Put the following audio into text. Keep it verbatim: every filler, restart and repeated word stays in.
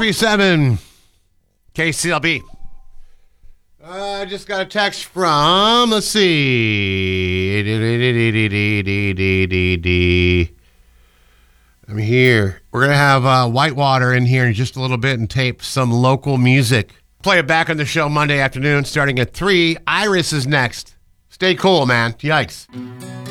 three seven K C L B. I uh, just got a text from, let's see. I'm here. We're going to have uh, Whitewater in here in just a little bit and tape some local music. Play it back on the show Monday afternoon starting at three. Iris is next. Stay cool, man. Yikes.